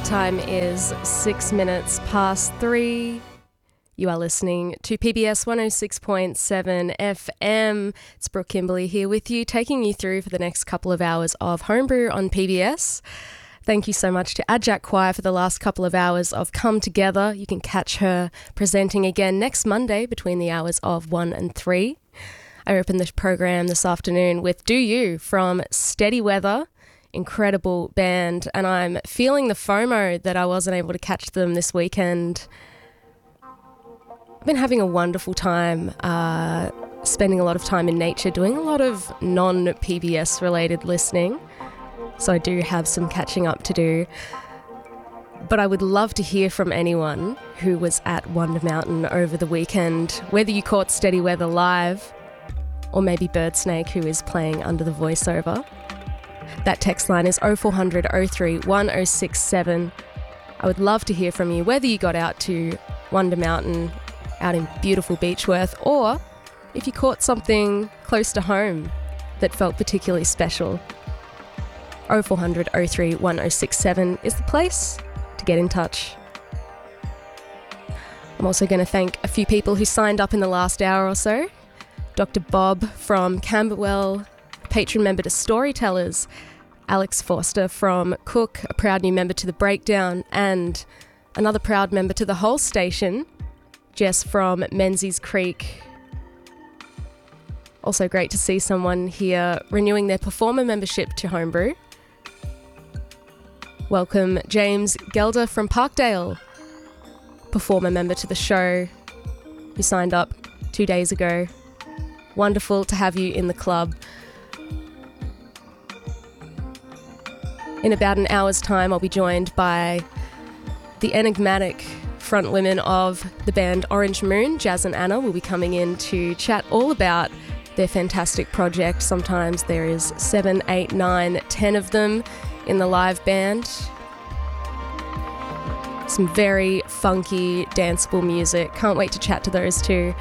The time is 6 minutes past 3. You are listening to PBS 106.7 FM. It's Brooke Kimberley here with you, taking you through for the next couple of hours of Homebrew on PBS. Thank you so much to Adjak Choir for the last couple of hours of Come Together. You can catch her presenting again next Monday between the hours of 1 and 3. I opened this program this afternoon with Do You from Steady Weather. Incredible band, and I'm feeling the FOMO that I wasn't able to catch them this weekend. I've been having a wonderful time, spending a lot of time in nature, doing a lot of non-PBS related listening, so I do have some catching up to do. But I would love to hear from anyone who was at Wonder Mountain over the weekend, whether you caught Steady Weather live or maybe Birdsnake, who is playing under the voiceover. That text line is 0400 03 1067. I would love to hear from you, whether you got out to Wonder Mountain out in beautiful Beechworth, or if you caught something close to home that felt particularly special. 0400 03 1067 is the place to get in touch. I'm also going to thank a few people who signed up in the last hour or so. Dr. Bob from Camberwell, patron member to Storytellers, Alex Forster from Cook, a proud new member to The Breakdown, and another proud member to the whole station, Jess from Menzies Creek. Also great to see someone here renewing their performer membership to Homebrew. Welcome James Gelder from Parkdale, performer member to the show, who signed up 2 days ago. Wonderful to have you in the club. In about an hour's time, I'll be joined by the enigmatic front women of the band Orange Moon. Jazz and Anna will be coming in to chat all about their fantastic project. Sometimes there is 7, 8, 9, 10 of them in the live band. Some very funky, danceable music. Can't wait to chat to those two.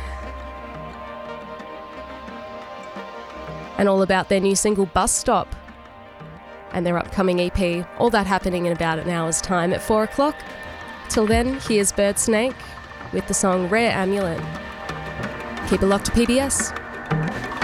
And all about their new single, Bus Stop, and their upcoming EP. All that happening in about an hour's time at 4 o'clock. Till then, here's Birdsnake with the song Rare Amulet. Keep it locked to PBS.